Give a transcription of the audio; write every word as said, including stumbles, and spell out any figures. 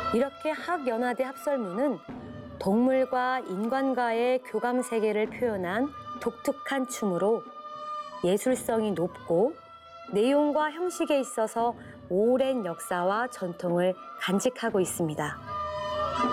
이렇게 학연화대 합설무는 동물과 인간과의 교감 세계를 표현한 독특한 춤으로 예술성이 높고 내용과 형식에 있어서 오랜 역사와 전통을 간직하고 있습니다.